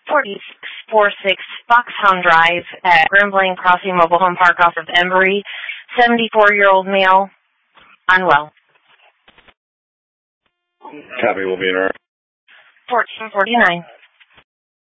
4646 Foxhound Drive at Grimbling Crossing Mobile Home Park off of Embry. 74-year-old male, unwell. Copy, will be in our 1449.